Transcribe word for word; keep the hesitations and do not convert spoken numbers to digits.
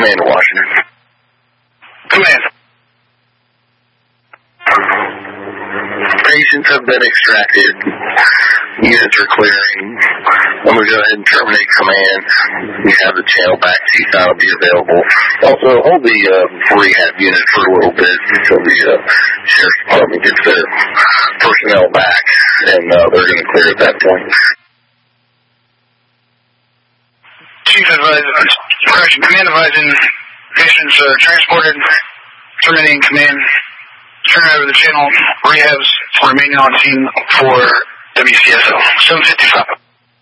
Command to Washington. Command. Patients have been extracted. Units are clearing. I'm going to go ahead and terminate command. You have the channel back to you. That'll be available. Also, hold the uh, rehab unit for a little bit until the uh, Sheriff's Department gets their personnel back, and uh, they're going to clear at that point. Chief advising, correction, command advising patients uh, transported, terminating command, turn over the channel, rehabs remaining on scene for W C S O. seven fifty-five.